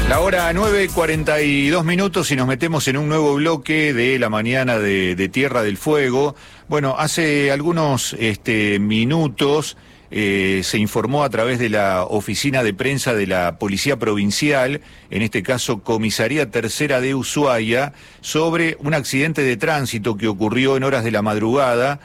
La hora 9:42 y nos metemos en un nuevo bloque de la mañana de Tierra del Fuego. Bueno, hace algunos minutos se informó a través de la oficina de prensa de la Policía Provincial, en este caso Comisaría Tercera de Ushuaia, sobre un accidente de tránsito que ocurrió en horas de la madrugada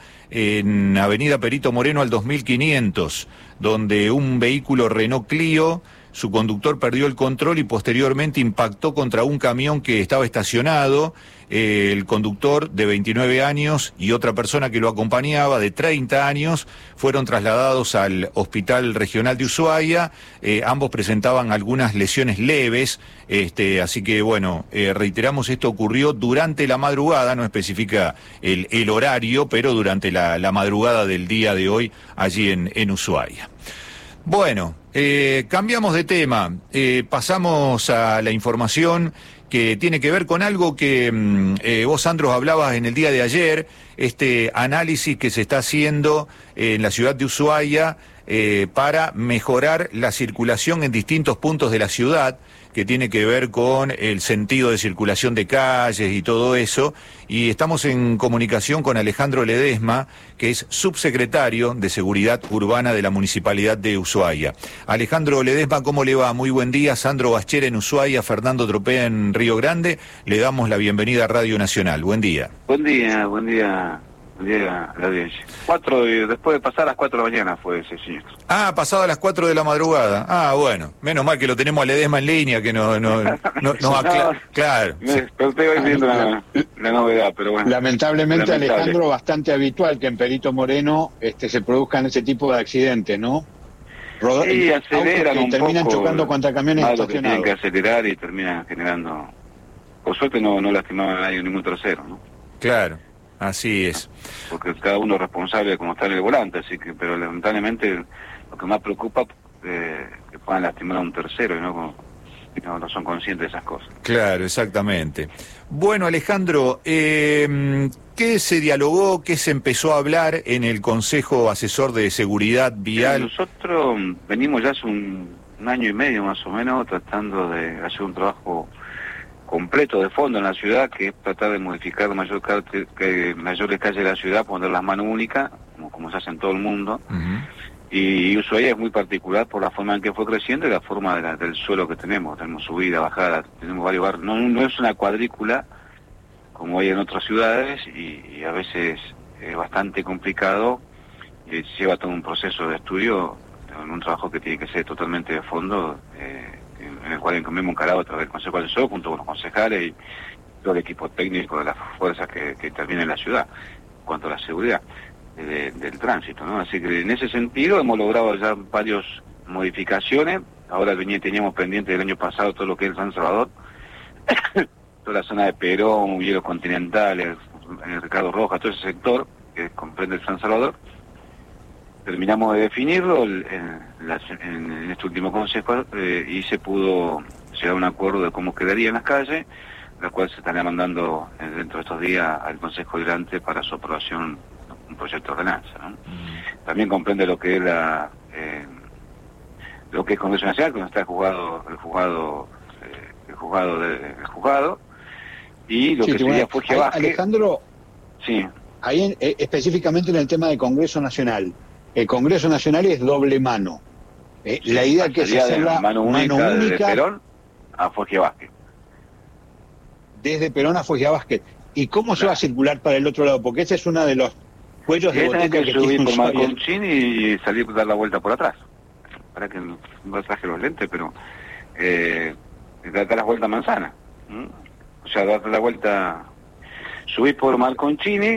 en Avenida Perito Moreno al 2500, donde un vehículo Renault Clio, su conductor perdió el control y posteriormente impactó contra un camión que estaba estacionado. El conductor, de 29 años, y otra persona que lo acompañaba, de 30 años, fueron trasladados al Hospital Regional de Ushuaia. Ambos presentaban algunas lesiones leves, así que, bueno, reiteramos, esto ocurrió durante la madrugada, no especifica el horario, pero durante la madrugada del día de hoy, allí en Ushuaia. Bueno, cambiamos de tema, pasamos a la información que tiene que ver con algo que vos, Sandro, hablabas en el día de ayer, este análisis que se está haciendo en la ciudad de Ushuaia para mejorar la circulación en distintos puntos de la ciudad, que tiene que ver con el sentido de circulación de calles y todo eso, y estamos en comunicación con Alejandro Ledesma, que es subsecretario de Seguridad Urbana de la Municipalidad de Ushuaia. Alejandro Ledesma, ¿cómo le va? Muy buen día. Sandro Baschera en Ushuaia, Fernando Tropea en Río Grande. Le damos la bienvenida a Radio Nacional. Buen día. Buen día. Buen día a la audiencia. Después de pasar las 4 de la mañana fue ese siniestro. Ah, pasado a las 4 de la madrugada. Ah, bueno. Menos mal que lo tenemos a Ledesma en línea, que nos aclara. Claro. Pero usted va viendo la novedad, pero bueno. Lamentablemente, Alejandro, bastante habitual que en Perito Moreno se produzcan ese tipo de accidentes, ¿no? Sí, aceleran un poco. Terminan chocando contra camiones estacionados. Tienen que acelerar y terminan generando... Por suerte no lastimaban a nadie, ningún tercero, ¿no? Claro. Así es. Porque cada uno es responsable de cómo está en el volante, así que, pero lamentablemente lo que más preocupa es que puedan lastimar a un tercero y no son conscientes de esas cosas. Claro, exactamente. Bueno, Alejandro, ¿qué se dialogó, qué se empezó a hablar en el Consejo Asesor de Seguridad Vial? Nosotros venimos ya hace un año y medio más o menos tratando de hacer un trabajo completo de fondo en la ciudad, que es tratar de modificar mayores calles de la ciudad, poner las manos únicas, como se hace en todo el mundo. Uh-huh. Y Ushuaia es muy particular por la forma en que fue creciendo y la forma del suelo que tenemos. Tenemos subida, bajada, tenemos varios barrios. No es una cuadrícula como hay en otras ciudades y a veces es bastante complicado y lleva todo un proceso de estudio, un trabajo que tiene que ser totalmente de fondo, en el cual hemos encarado a través del Consejo Asesor junto con los concejales y todo el equipo técnico de las fuerzas que intervienen en la ciudad en cuanto a la seguridad del tránsito, ¿no? Así que en ese sentido hemos logrado ya varias modificaciones. Ahora teníamos pendiente del año pasado todo lo que es el San Salvador, toda la zona de Perón, Hielos Continentales, Ricardo Rojas, todo ese sector que comprende el San Salvador. Terminamos de definirlo en este último consejo y se pudo llegar a un acuerdo de cómo quedarían las calles, la cual se estará mandando dentro de estos días al Consejo Deliberante para su aprobación un proyecto de ordenanza, ¿no? También comprende lo que es lo que es Congreso Nacional, donde está el juzgado y lo que sería Foggia Vázquez. Alejandro, sí. Ahí específicamente en el tema del Congreso Nacional. El Congreso Nacional es doble mano. Sí, la idea que es hacerla mano única desde Perón a Foggia Vázquez. Desde Perón a Foggia Vázquez. ¿Y cómo se va a circular para el otro lado? Porque ese es uno de los cuellos de botella que subir tiene por Marconchini y salir a dar la vuelta por atrás. Para que no traje los lentes, pero dar la vuelta a Manzana. O sea, dar la vuelta, subir por Marconchini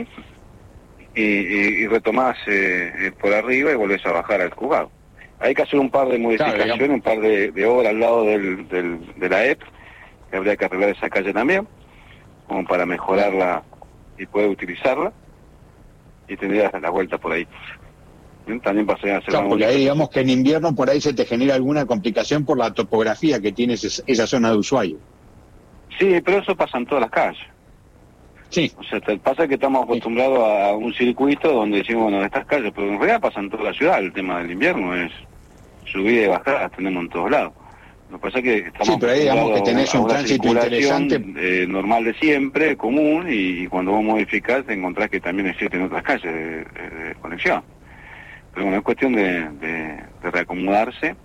y retomás por arriba y volvés a bajar al juzgado. Hay que hacer un par de modificaciones, claro, un par de obras al lado de la EP, que habría que arreglar esa calle también, como para mejorarla y poder utilizarla, y tendrías la vuelta por ahí. También pasaría a hacer claro, porque ahí digamos que en invierno por ahí se te genera alguna complicación por la topografía que tiene esa zona de Ushuaia. Sí, pero eso pasa en todas las calles. Sí. O sea, pasa que estamos acostumbrados a un circuito donde decimos, bueno, estas calles, pero en realidad pasa en toda la ciudad. El tema del invierno es subida y bajada, tenemos en todos lados. Lo que pasa es que estamos Sí, pero ahí digamos que tenés un tránsito interesante. Normal de siempre, común, y cuando vos modificás te encontrás que también existen otras calles de conexión. Pero bueno, es cuestión de reacomodarse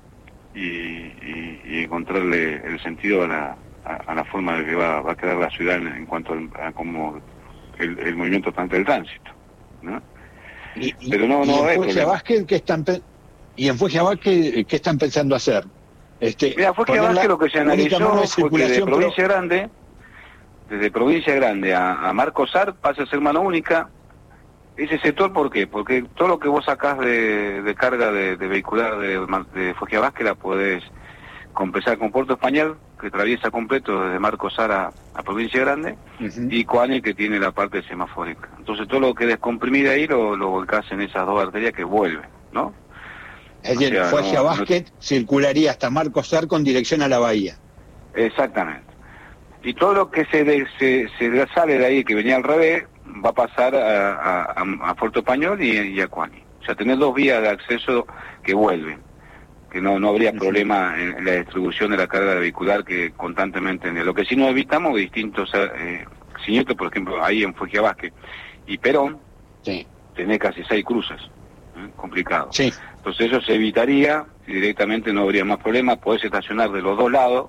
y encontrarle el sentido a la forma de que va a quedar la ciudad en cuanto a cómo el movimiento tanto del tránsito, ¿no? Pero no en Fuegia Vázquez, ¿qué están pensando hacer? Mira, Fuegia Vázquez lo que se analizó fue que desde Provincia Grande a Marcos Sar pasa a ser mano única. Ese sector, ¿por qué? Porque todo lo que vos sacás de carga de vehicular de Fuegia Vázquez la podés compensar con Puerto Español, que atraviesa completo desde Marcos Sar a Provincia Grande, y Coani, que tiene la parte semafórica. Entonces todo lo que descomprimir ahí lo volcás en esas dos arterias que vuelven, ¿no? Es decir, Fuegia Vázquez circularía hasta Marcos Sar con dirección a la bahía. Exactamente. Y todo lo que se sale de ahí, que venía al revés, va a pasar a Puerto Español y a Coani. O sea, tener dos vías de acceso que vuelven, que no habría problema en la distribución de la carga vehicular que constantemente... Lo que sí nos evitamos distintos siniestros, por ejemplo, ahí en Fuegia Vázquez y Perón, sí, tenés casi 6 cruces, complicado. Sí. Entonces eso se evitaría, y directamente no habría más problema, podés estacionar de los dos lados,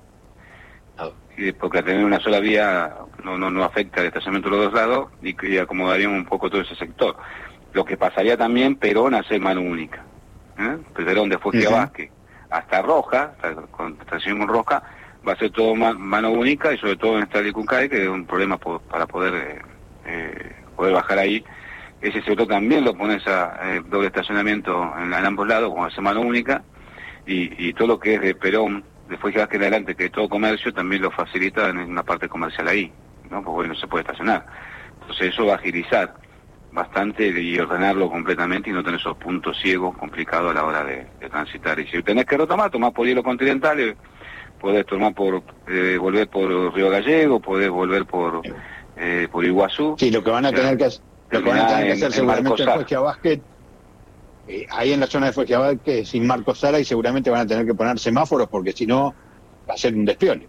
porque al tener una sola vía no afecta el estacionamiento de los dos lados, y acomodaríamos un poco todo ese sector. Lo que pasaría también, Perón a ser mano única. Perón de Fuegia Vázquez hasta Roja, con estación con Roja, va a ser todo mano única, y sobre todo en Estrada y Cuncay, que es un problema para poder bajar ahí. Ese sector también lo pones a doble estacionamiento en ambos lados, como hace mano única, y todo lo que es de Perón, de Fuegia Vázquez en adelante, que es todo comercio, también lo facilita en una parte comercial ahí, ¿no? Porque hoy no se puede estacionar. Entonces eso va a agilizar bastante y ordenarlo completamente, y no tener esos puntos ciegos complicados a la hora de transitar. Y si tenés que retomar, tomás por hielo continental, podés tomar volver por Río Gallego, podés volver por Iguazú. Sí, lo que van a tener que hacer seguramente en Fuegia Vázquez, ahí en la zona de Fuegia Vázquez, sin Marcos Sara, y seguramente van a tener que poner semáforos, porque si no va a ser un despiole.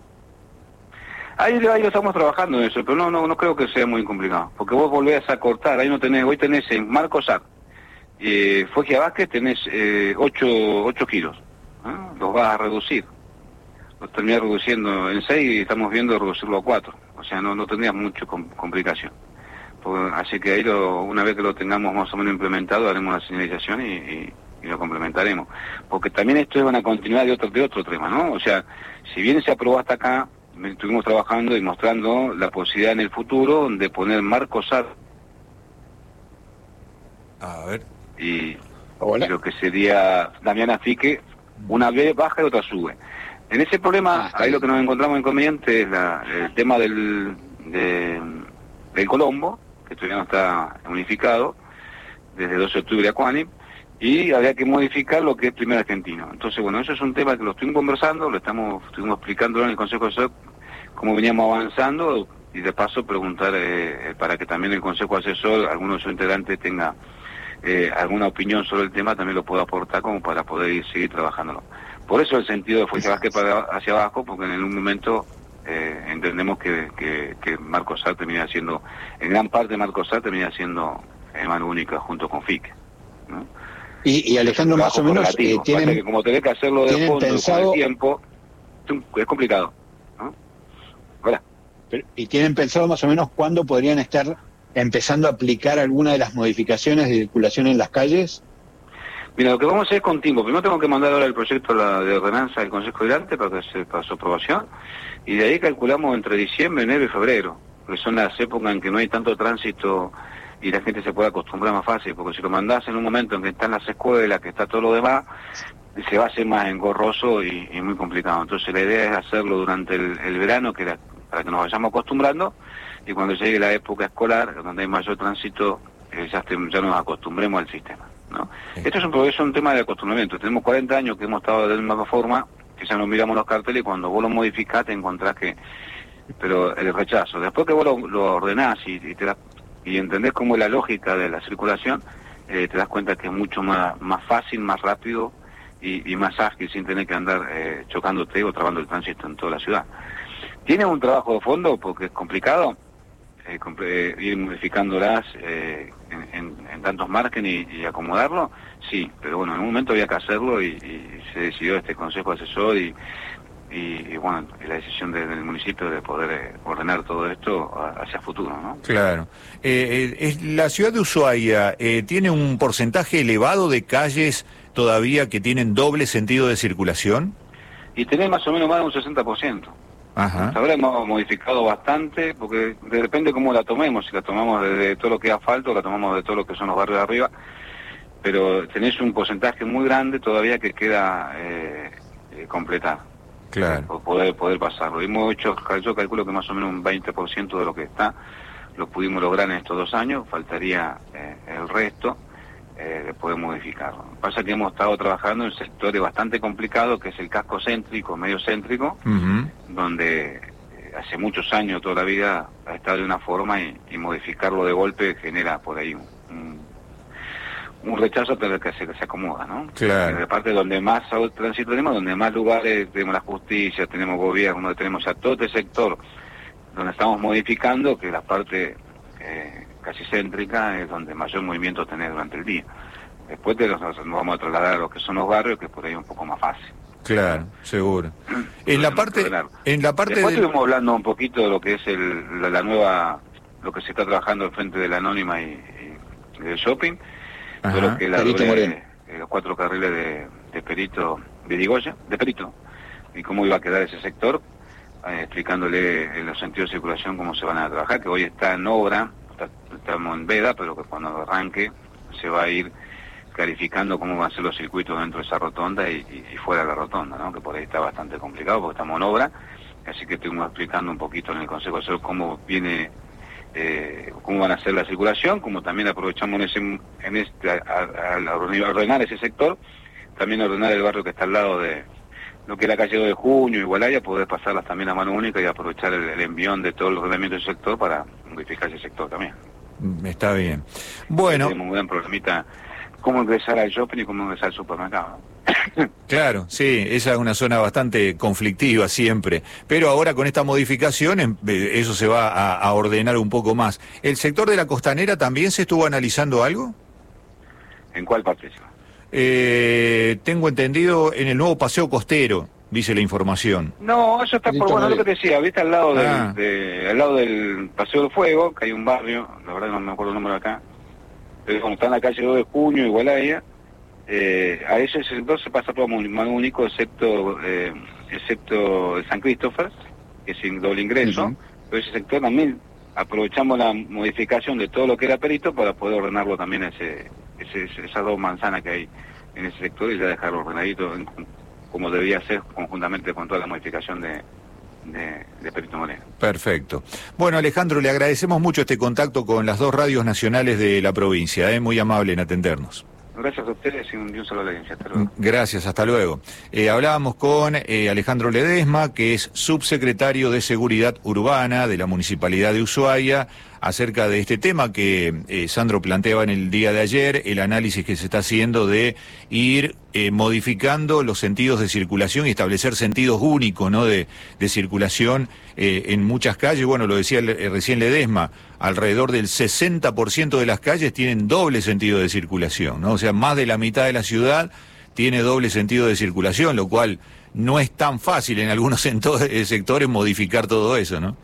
Ahí lo estamos trabajando en eso, pero no creo que sea muy complicado, porque vos volvés a cortar, ahí hoy tenés en Marcos Sar, Fuegia Vázquez tenés 8 giros, los vas a reducir, los terminás reduciendo en 6 y estamos viendo reducirlo a 4, o sea, no tendrías mucha complicación. Así que ahí una vez que lo tengamos más o menos implementado, haremos la señalización y lo complementaremos. Porque también esto es una continuidad de otro tema, ¿no? O sea, si bien se aprobó hasta acá, estuvimos trabajando y mostrando la posibilidad en el futuro de poner Marcos Sar. A ver. Y lo que sería Damián Afique, una vez baja y otra sube. En ese problema, ahí lo que nos encontramos inconveniente es el tema del Colombo, que todavía no está unificado, desde 12 de octubre a Coani, y habría que modificar lo que es Primer Argentino. Entonces, bueno, eso es un tema que lo estuvimos conversando, estuvimos explicándolo en el Consejo Asesor, cómo veníamos avanzando, y de paso preguntar para que también el Consejo Asesor, alguno de sus integrantes tenga alguna opinión sobre el tema, también lo pueda aportar como para poder seguir trabajándolo. Por eso el sentido de Fuegia Vázquez hacia abajo, porque en un momento entendemos que Marcos Sar termina siendo, en gran parte Marcos Sar termina siendo mano única junto con FIC, ¿no? Y Alejandro, más o menos tienen que, como tenés que hacerlo de fondo con el tiempo, es complicado, ¿no? Hola. ¿Y tienen pensado más o menos cuándo podrían estar empezando a aplicar alguna de las modificaciones de circulación en las calles? Mira, lo que vamos a hacer es con tiempo. Primero tengo que mandar ahora el proyecto de ordenanza del Consejo Deliberante para su aprobación, y de ahí calculamos entre diciembre, enero y febrero, que son las épocas en que no hay tanto tránsito y la gente se puede acostumbrar más fácil, porque si lo mandás en un momento en que están las escuelas, que está todo lo demás, se va a hacer más engorroso y muy complicado. Entonces la idea es hacerlo durante el verano, para que nos vayamos acostumbrando, y cuando llegue la época escolar, donde hay mayor tránsito, ya nos acostumbremos al sistema, ¿no? Sí. Esto es un tema de acostumbramiento. Tenemos 40 años que hemos estado de la misma forma, que ya nos miramos los carteles, y cuando vos lo modificás te encontrás pero el rechazo. Después que vos lo ordenás y entendés cómo es la lógica de la circulación, te das cuenta que es mucho más fácil, más rápido, y más ágil sin tener que andar chocándote o trabando el tránsito en toda la ciudad. Tiene un trabajo de fondo porque es complicado ir modificándolas en tantos márgenes y acomodarlo, sí, pero bueno, en un momento había que hacerlo y se decidió este consejo asesor y bueno, la decisión del municipio de poder ordenar todo esto hacia futuro, ¿no? Claro. La ciudad de Ushuaia tiene un porcentaje elevado de calles todavía que tienen doble sentido de circulación. Y tenés más o menos más de un 60%. Ajá. Hasta ahora hemos modificado bastante, porque depende cómo la tomemos, si la tomamos de todo lo que es asfalto, la tomamos de todo lo que son los barrios de arriba, pero tenés un porcentaje muy grande todavía que queda completar. Claro. Poder pasarlo. Hemos hecho, yo calculo que más o menos un 20% de lo que está, lo pudimos lograr en estos 2 años, faltaría el resto de poder modificarlo. Lo que pasa es que hemos estado trabajando en sectores bastante complicados, que es el casco céntrico, medio céntrico, donde hace muchos años, toda la vida, ha estado de una forma y modificarlo de golpe genera por ahí un rechazo, pero que se acomoda, ¿no? Claro. De parte donde más tránsito tenemos, donde más lugares tenemos la justicia, tenemos gobierno, donde tenemos ya todo este sector, donde estamos modificando, que la parte casi céntrica es donde mayor movimiento tenés durante el día. Después nos vamos a trasladar a lo que son los barrios, que por ahí es un poco más fácil. Claro, seguro. En la parte Después estuvimos hablando un poquito de lo que es la nueva, lo que se está trabajando al frente de la Anónima y del shopping. Todo lo que los 4 carriles de Perito, de Perito, y cómo iba a quedar ese sector, explicándole en los sentidos de circulación cómo se van a trabajar, que hoy está en obra, estamos en veda, pero que cuando arranque se va a ir clarificando cómo van a ser los circuitos dentro de esa rotonda y fuera de la rotonda, ¿no? Que por ahí está bastante complicado porque estamos en obra, así que estuvimos explicando un poquito en el Consejo Asesor cómo viene, cómo van a ser la circulación, como también aprovechamos al ordenar ese sector, también ordenar el barrio que está al lado de lo que es la calle 2 de Junio y Gualaya, poder pasarlas también a mano única y aprovechar el envión de todos los ordenamientos del sector para modificar ese sector también. Está bien. Bueno. Tenemos un gran problemita, cómo ingresar al shopping y cómo ingresar al supermercado. Claro, sí, esa es una zona bastante conflictiva siempre, pero ahora con esta modificación eso se va a ordenar un poco más. ¿El sector de la Costanera también se estuvo analizando algo? ¿En cuál parte? Tengo entendido en el nuevo paseo costero, dice la información. No, eso está por, bueno, lo que te decía, viste al lado al lado del Paseo del Fuego, que hay un barrio, la verdad no me acuerdo el número acá, pero cuando está en la calle 2 de Junio y Gualaya, a ese sector se pasa todo mano único, excepto el San Cristóbal, que es sin doble ingreso, pero ese sector también aprovechamos la modificación de todo lo que era Perito para poder ordenarlo también esas 2 manzanas que hay en ese sector y ya dejarlo ordenadito como debía ser conjuntamente con toda la modificación de Perito Moreno. Perfecto. Bueno, Alejandro, le agradecemos mucho este contacto con las 2 radios nacionales de la provincia, muy amable en atendernos. Gracias a ustedes y un saludo a la audiencia. Hasta luego. Gracias, hasta luego. Hablábamos con Alejandro Ledesma, que es subsecretario de Seguridad Urbana de la Municipalidad de Ushuaia, acerca de este tema que Sandro planteaba en el día de ayer, el análisis que se está haciendo de ir modificando los sentidos de circulación y establecer sentidos únicos, ¿no?, de circulación en muchas calles. Bueno, lo decía recién Ledesma, alrededor del 60% de las calles tienen doble sentido de circulación, ¿no? O sea, más de la mitad de la ciudad tiene doble sentido de circulación, lo cual no es tan fácil en algunos sectores modificar todo eso, ¿no?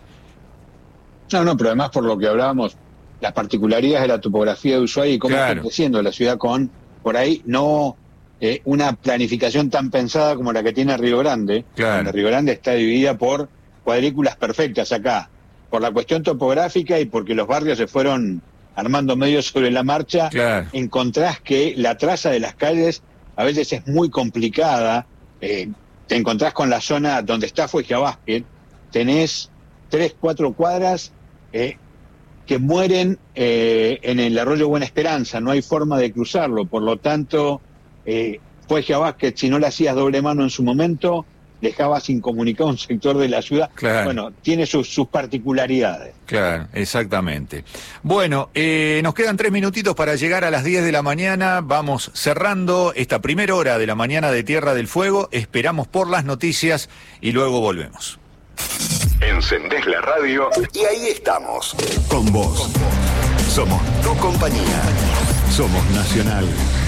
No, pero además por lo que hablábamos, las particularidades de la topografía de Ushuaia y cómo está creciendo la ciudad con, por ahí, no una planificación tan pensada como la que tiene Río Grande. Donde Río Grande está dividida por cuadrículas perfectas acá, por la cuestión topográfica y porque los barrios se fueron armando medio sobre la marcha. Encontrás que la traza de las calles a veces es muy complicada. Te encontrás con la zona donde está Fuegia Vázquez, tenés 3-4 cuadras que mueren en el arroyo Buena Esperanza, no hay forma de cruzarlo, por lo tanto Fuegia Vázquez, si no le hacías doble mano en su momento, dejabas incomunicado un sector de la ciudad. Claro. Bueno, tiene sus particularidades. Claro, exactamente. Bueno, nos quedan 3 minutitos para llegar a las 10 de la mañana. Vamos cerrando esta primera hora de la mañana de Tierra del Fuego. Esperamos por las noticias y luego volvemos. Encendés la radio y ahí estamos. Con vos. Somos tu compañía. Somos Nacional.